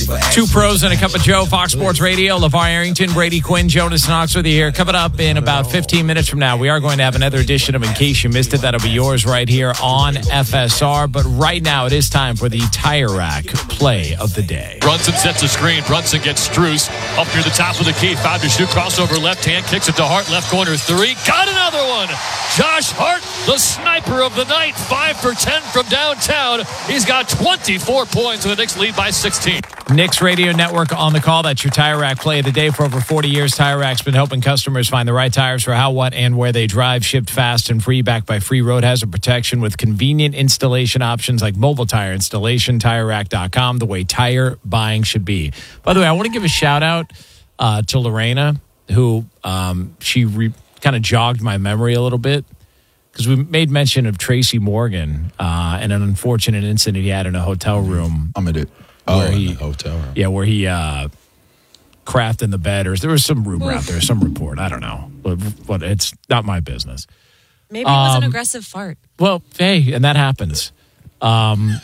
Two pros and a cup of Joe, Fox Sports Radio. LeVar Arrington, Brady Quinn, Jonas Knox with you here. Coming up in about 15 minutes from now, we are going to have another edition of In Case You Missed It. That'll be yours right here on FSR. But right now, it is time for the Tire Rack play of the day. Brunson sets a screen. Brunson gets Strus up near the top of the key. 5 to shoot. Crossover left hand. Kicks it to Hart. Left corner 3. Got another one. Josh Hart, the sniper of the night. 5 for 10 from downtown. He's got 24 points with the Knicks lead by 16. Knicks Radio Network on the call. That's your Tire Rack play of the day. For over 40 years, Tire Rack's been helping customers find the right tires for how, what, and where they drive. Shipped fast and free, backed by free road hazard protection with convenient installation options like mobile tire installation. TireRack.com, the way tire buying should be. By the way, I want to give a shout out to Lorena, who she kind of jogged my memory a little bit, because we made mention of Tracy Morgan and an unfortunate incident he had in a hotel room. In the hotel room. Yeah, where he crapped in the bed, or there was some rumor out there, some report. I don't know, but it's not my business. Maybe it was an aggressive fart. Well, hey, and that happens. But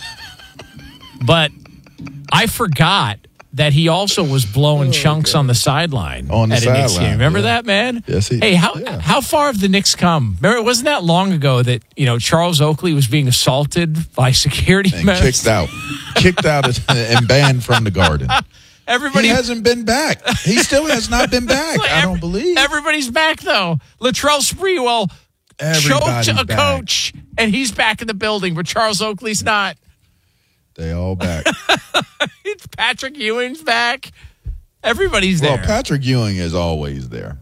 I forgot that he also was blowing chunks on the sideline on the at a Knicks sideline. game. Remember that, man? Yes, he. Hey, how far have the Knicks come? Remember, it wasn't that long ago that Charles Oakley was being assaulted by security and men. kicked out and banned from the Garden. Everybody he hasn't been back. He still has not been back. I don't believe. Everybody's back though. Latrell Sprewell choked a coach, and he's back in the building, but Charles Oakley's not. They all back. Patrick Ewing's back. Everybody's there. Well, Patrick Ewing is always there.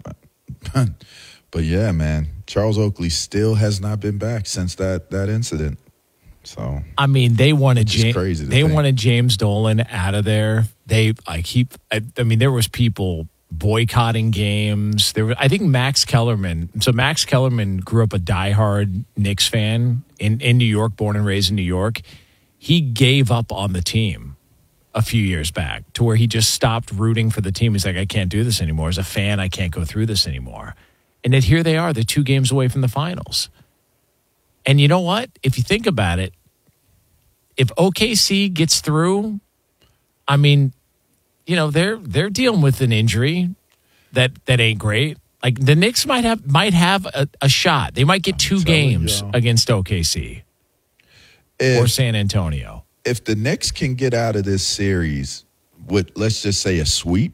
But yeah, man, Charles Oakley still has not been back since that incident. So I mean, they wanted wanted James Dolan out of there. There was people boycotting games. I think Max Kellerman. So Max Kellerman grew up a diehard Knicks fan in New York, born and raised in New York. He gave up on the team a few years back to where he just stopped rooting for the team. He's like, I can't do this anymore. As a fan, I can't go through this anymore. And then here they are. They're 2 games away from the finals. And you know what? If you think about it, if OKC gets through, I mean, they're dealing with an injury that ain't great. Like the Knicks might have a shot. They might get 2 games against OKC. Or San Antonio. If the Knicks can get out of this series with, let's just say, a sweep,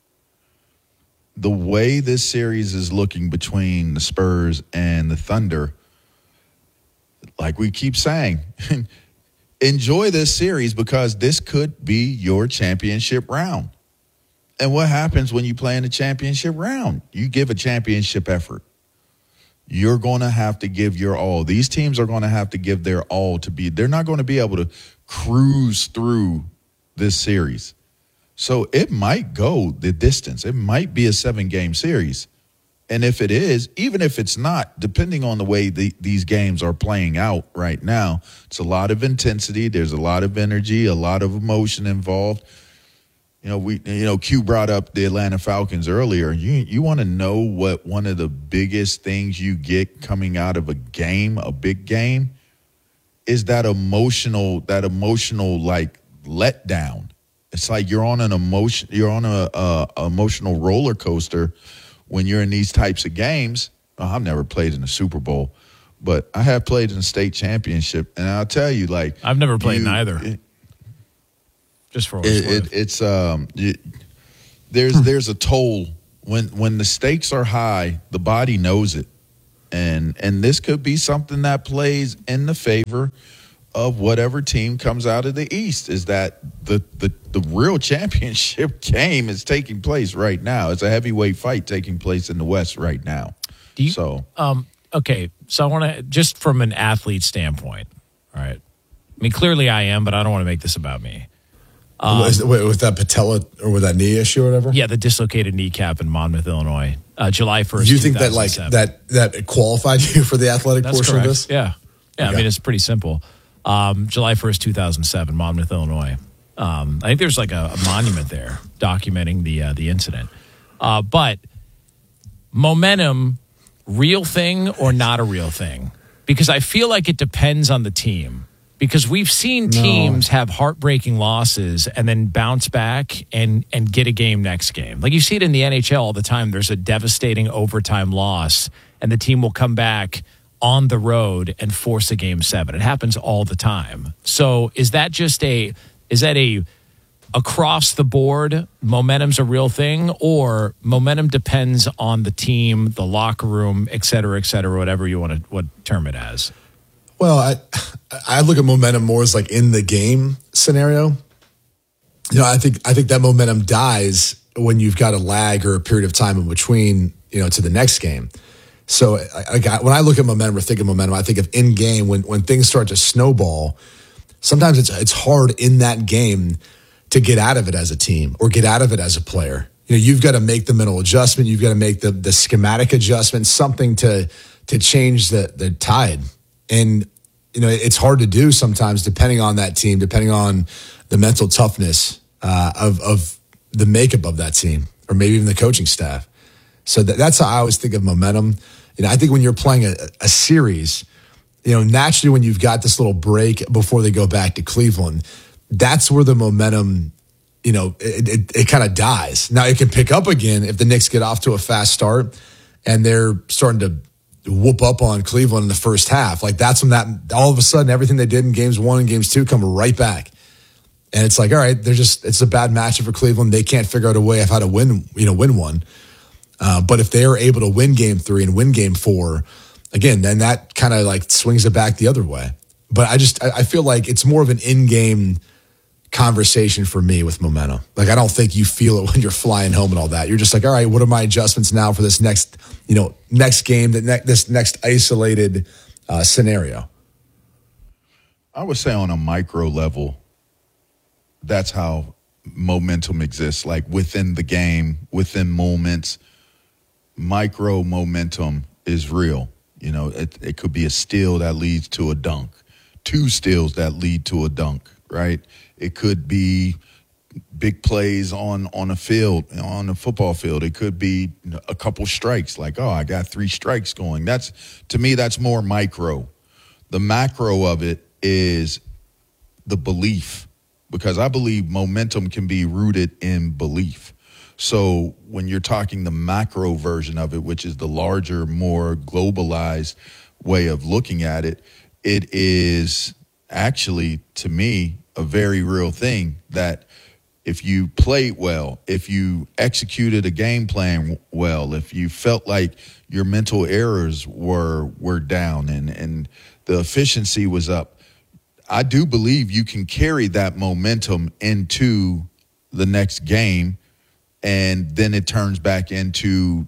the way this series is looking between the Spurs and the Thunder, like we keep saying, enjoy this series because this could be your championship round. And what happens when you play in the championship round? You give a championship effort. You're going to have to give your all. These teams are going to have to give their all they're not going to be able to cruise through this series. So it might go the distance. It might be a 7-game series. And if it is, even if it's not, depending on the way these games are playing out right now, it's a lot of intensity. There's a lot of energy, a lot of emotion involved. Q brought up the Atlanta Falcons earlier. You want to know what one of the biggest things you get coming out of a game, a big game, is that emotional like letdown. It's like you're on a emotional roller coaster when you're in these types of games. I've never played in a Super Bowl, but I have played in a state championship, and I'll tell you, like, I've never played in either. Just for there's a toll when the stakes are high. The body knows it, and this could be something that plays in the favor of whatever team comes out of the East. Is that the real championship game is taking place right now? It's a heavyweight fight taking place in the West right now. Okay, so I want to, just from an athlete standpoint, all right. I mean, clearly I am, but I don't want to make this about me. With that patella or with that knee issue or whatever? Yeah, the dislocated kneecap in Monmouth, Illinois, July 1st. Do you think that qualified you for the athletic portion correct. of this? Yeah. Okay. I mean, it's pretty simple. July 1st, 2007, Monmouth, Illinois. I think there's like a monument there documenting the incident. But momentum, real thing or not a real thing? Because I feel like it depends on the team. Because we've seen teams have heartbreaking losses and then bounce back and get a game next game. Like you see it in the NHL all the time. There's a devastating overtime loss, and the team will come back on the road and force a game 7. It happens all the time. So is that a across the board, momentum's a real thing, or momentum depends on the team, the locker room, et cetera, whatever you want to term it as? Well, I look at momentum more as like in the game scenario. I think that momentum dies when you've got a lag or a period of time in between, to the next game. So when I look at momentum or think of momentum, I think of in game when things start to snowball. Sometimes it's hard in that game to get out of it as a team or get out of it as a player. You've got to make the mental adjustment. You've got to make the schematic adjustment, something to change the tide. And, it's hard to do sometimes depending on that team, depending on the mental toughness of the makeup of that team or maybe even the coaching staff. So that's how I always think of momentum. I think when you're playing a series, naturally when you've got this little break before they go back to Cleveland, that's where the momentum, it kind of dies. Now it can pick up again if the Knicks get off to a fast start and they're starting to whoop up on Cleveland in the first half. Like that's when that all of a sudden everything they did in games 1 and games 2 come right back. And it's like, all right, it's a bad matchup for Cleveland. They can't figure out a way of how to win one. But if they are able to win game 3 and win game 4, again, then that kind of like swings it back the other way. But I feel like it's more of an in-game conversation for me with momentum. Like I don't think you feel it when you're flying home and all that. You're just like, all right, what are my adjustments now for this next game, this next isolated scenario? I would say on a micro level, that's how momentum exists. Like within the game, within moments, micro momentum is real. It could be a steal that leads to a dunk, 2 steals that lead to a dunk, right? It could be big plays on a field, on a football field. It could be a couple strikes, like, I got 3 strikes going. To me, that's more micro. The macro of it is the belief, because I believe momentum can be rooted in belief. So when you're talking the macro version of it, which is the larger, more globalized way of looking at it, it is actually, to me, a very real thing that if you played well, if you executed a game plan well, if you felt like your mental errors were down and the efficiency was up, I do believe you can carry that momentum into the next game, and then it turns back into,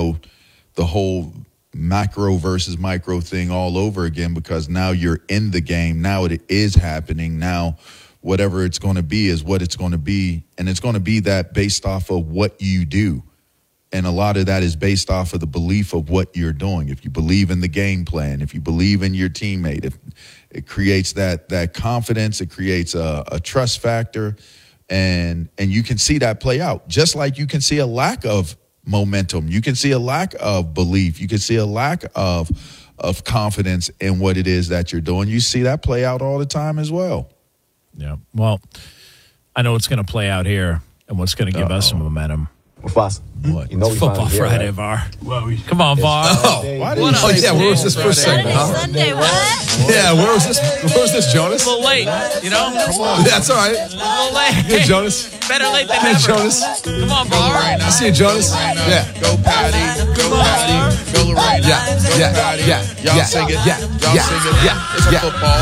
the whole macro versus micro thing all over again, because now you're in the game. Now it is happening. Now whatever it's going to be is what it's going to be. And it's going to be that based off of what you do. And a lot of that is based off of the belief of what you're doing. If you believe in the game plan, if you believe in your teammate, if it creates that confidence, it creates a trust factor. And you can see that play out, just like you can see a lack of momentum. You can see a lack of belief. You can see a lack of confidence in what it is that you're doing. You see that play out all the time as well. Yeah. Well, I know what's going to play out here and what's going to give us some momentum. What? It's Football Friday, Var. Come on, Var. Where was this first segment? Sunday, what? Yeah, where was this, Jonas? A little late, That's all right. A little late. Good, Jonas. Better late than Hey, never. Jonas. Come on, Var. I see you, Jonas. Yeah. Go Patty, go Patty, go Lorraine. Yeah. Y'all sing it. Y'all sing it. It's a football.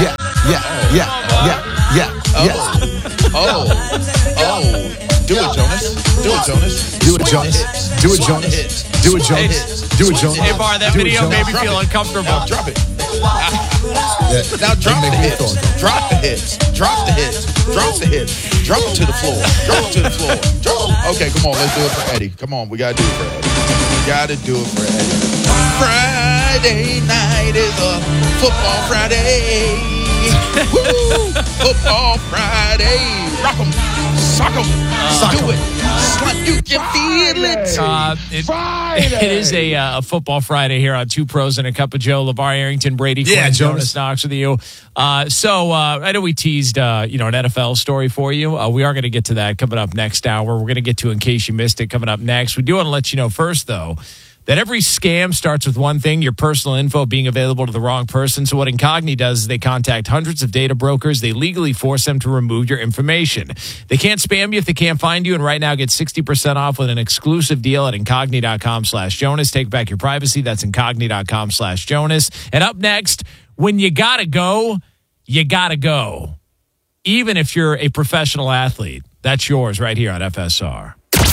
Oh. Do it, Jonas. Do it, Jonas. Do it, Jonas. Do it, Jonas. Do it, Jonas. Do it, Jonas. Hey, Var, that video made me feel uncomfortable. Now drop it. Now drop the hips. Drop the hips. Drop the hips. Drop the hips. Drop them to the floor. Drop them to the floor. Okay, come on. Let's do it for Eddie. Come on. We got to do it for Eddie. We got to do it for Eddie. Friday night is a football Friday. Woo! Football Friday. Rock 'em, sock 'em, do it. What you can feel it. It is a Football Friday here on Two Pros and a Cup of Joe. LeVar Arrington, Brady Quinn, Jonas Knox with you. So I know we teased an NFL story for you. We are going to get to that coming up next hour. We're going to get to In Case You Missed It coming up next. We do want to let you know first, though, that every scam starts with one thing, your personal info being available to the wrong person. So what Incogni does is they contact hundreds of data brokers. They legally force them to remove your information. They can't spam you if they can't find you. And right now, get 60% off with an exclusive deal at Incogni.com/Jonas. Take back your privacy. That's Incogni.com/Jonas. And up next, when you gotta go, you gotta go. Even if you're a professional athlete, that's yours right here on FSR.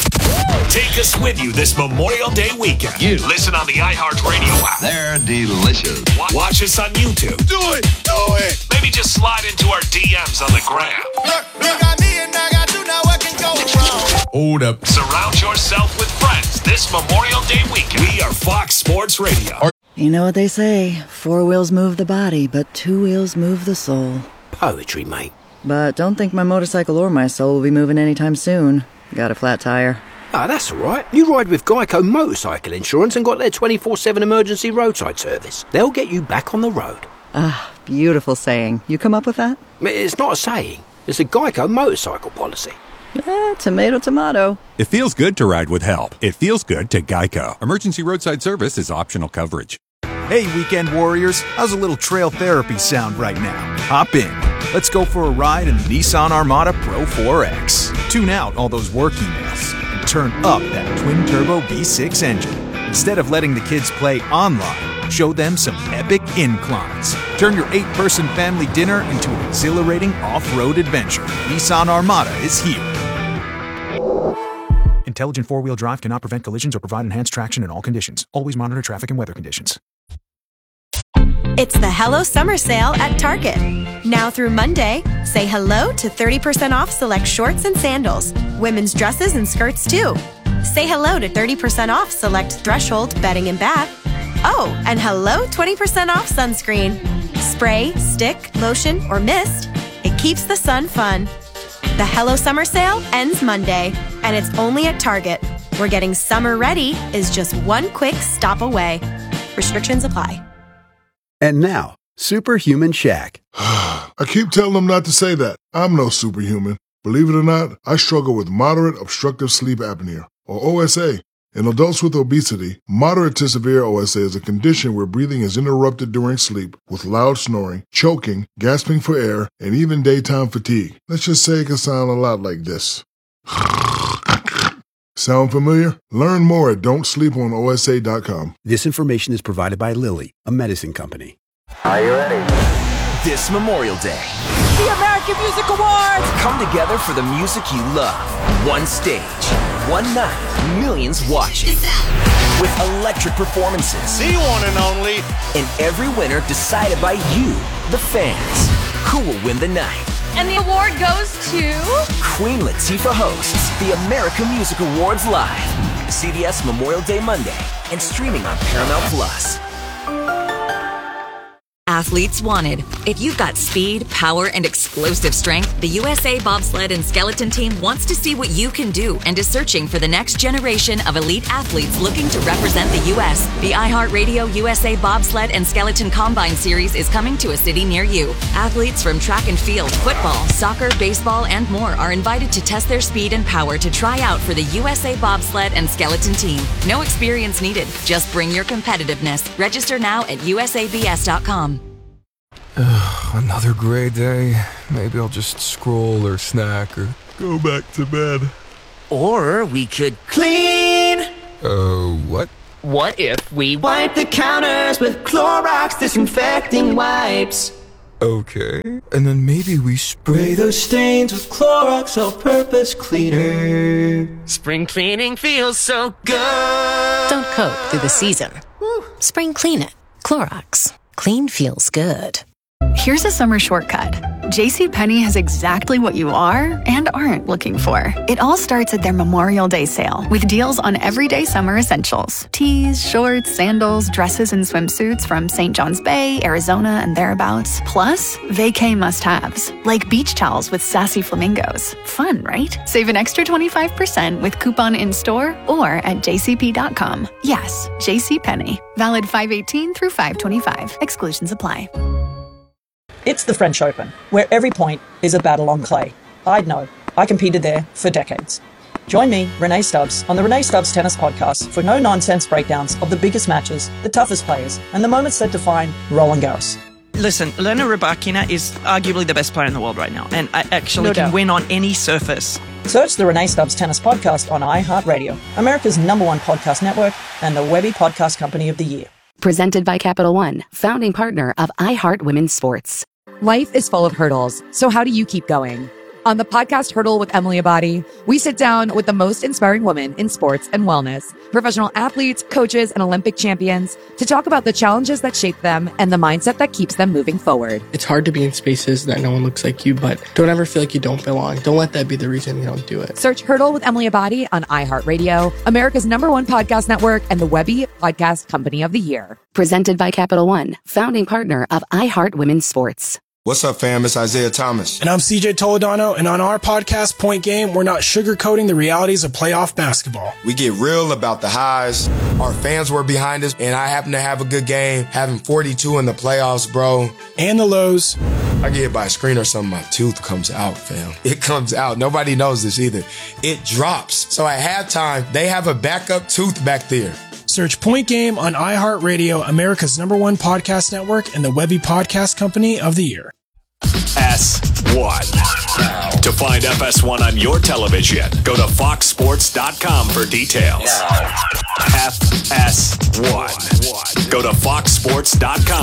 Take us with you this Memorial Day weekend. Listen on the iHeartRadio app. They're delicious. Watch us on YouTube. Do it. Maybe just slide into our DMs on the gram. Look, I me and I got you, now what can go wrong? Hold up. Surround yourself with friends this Memorial Day weekend. We are Fox Sports Radio. You know what they say, 4 wheels move the body, but 2 wheels move the soul. Poetry, mate. But don't think my motorcycle or my soul will be moving anytime soon. Got a flat tire. Ah, that's all right. You ride with Geico Motorcycle Insurance and got their 24/7 emergency roadside service. They'll get you back on the road. Ah, beautiful saying. You come up with that? It's not a saying. It's a Geico motorcycle policy. Tomato, tomato. It feels good to ride with help. It feels good to Geico. Emergency roadside service is optional coverage. Hey, weekend warriors. How's a little trail therapy sound right now? Hop in. Let's go for a ride in the Nissan Armada Pro 4X. Tune out all those work emails and turn up that twin-turbo V6 engine. Instead of letting the kids play online, show them some epic inclines. Turn your 8-person family dinner into an exhilarating off-road adventure. Nissan Armada is here. Intelligent four-wheel drive cannot prevent collisions or provide enhanced traction in all conditions. Always monitor traffic and weather conditions. It's the Hello Summer Sale at Target. Now through Monday, say hello to 30% off select shorts and sandals. Women's dresses and skirts too. Say hello to 30% off select Threshold bedding and bath. Oh, and hello 20% off sunscreen. Spray, stick, lotion, or mist. It keeps the sun fun. The Hello Summer Sale ends Monday, and it's only at Target, where getting summer ready is just one quick stop away. Restrictions apply. And now, Superhuman Shaq. I keep telling them not to say that. I'm no superhuman. Believe it or not, I struggle with moderate obstructive sleep apnea, or OSA. In adults with obesity, moderate to severe OSA is a condition where breathing is interrupted during sleep with loud snoring, choking, gasping for air, and even daytime fatigue. Let's just say it can sound a lot like this. Sound familiar? Learn more at don'tsleeponosa.com. This information is provided by Lilly, a medicine company. Are you ready? This Memorial Day, the American Music Awards! come together for the music you love. One stage, one night, millions watching. With electric performances. The one and only. And every winner decided by you, the fans. Who will win the night? And the award goes to... Queen Latifah hosts the American Music Awards live. CBS Memorial Day Monday and streaming on Paramount Plus. Athletes wanted. If you've got speed, power, and explosive strength, the USA Bobsled and Skeleton Team wants to see what you can do and is searching for the next generation of elite athletes looking to represent the U.S. The iHeartRadio USA Bobsled and Skeleton Combine Series is coming to a city near you. Athletes from track and field, football, soccer, baseball, and more are invited to test their speed and power to try out for the USA Bobsled and Skeleton Team. No experience needed. Just bring your competitiveness. Register now at usabs.com. Another great day. Maybe I'll just scroll or snack or go back to bed. Or we could clean. What? What if we wipe the counters with Clorox disinfecting wipes? Okay. And then maybe we spray those stains with Clorox all-purpose cleaner. Spring cleaning feels so good. Don't cope through the season. Spring clean it. Clorox. Clean feels good. Here's a summer shortcut. JCPenney has exactly what you are and aren't looking for. It all starts at their Memorial Day sale with deals on everyday summer essentials. Tees, shorts, sandals, dresses, and swimsuits from St. John's Bay, Arizona, and thereabouts. Plus, vacay must-haves, like beach towels with sassy flamingos. Fun, right? Save an extra 25% with coupon in-store or at jcp.com. Yes, JCPenney. Valid 5/18 through 5/25. Exclusions apply. It's the French Open, where every point is a battle on clay. I'd know. I competed there for decades. Join me, Renee Stubbs, on the Renee Stubbs Tennis Podcast for no-nonsense breakdowns of the biggest matches, the toughest players, and the moments that define Roland Garros. Listen, Elena Rybakina is arguably the best player in the world right now, and I actually can win on any surface. Search the Renee Stubbs Tennis Podcast on iHeartRadio, America's #1 podcast network, and the Webby Podcast Company of the Year. Presented by Capital One, founding partner of iHeart Women's Sports. Life is full of hurdles, so how do you keep going? On the podcast Hurdle with Emily Abadi, we sit down with the most inspiring women in sports and wellness, professional athletes, coaches, and Olympic champions to talk about the challenges that shape them and the mindset that keeps them moving forward. It's hard to be in spaces that no one looks like you, but don't ever feel like you don't belong. Don't let that be the reason you don't do it. Search Hurdle with Emily Abadi on iHeartRadio, America's #1 podcast network, and the Webby Podcast Company of the Year. Presented by Capital One, founding partner of iHeart Women's Sports. What's up, fam? It's Isaiah Thomas. And I'm CJ Toledano, and on our podcast, Point Game, we're not sugarcoating the realities of playoff basketball. We get real about the highs. Our fans were behind us, and I happen to have a good game, having 42 in the playoffs, bro. And the lows. I get hit by a screen or something, my tooth comes out, fam. It comes out. Nobody knows this either. It drops. So at halftime, they have a backup tooth back there. Search Point Game on iHeartRadio, America's #1 podcast network, and the Webby Podcast Company of the Year. S1. To find FS1 on your television, go to foxsports.com for details. FS1. Go to foxsports.com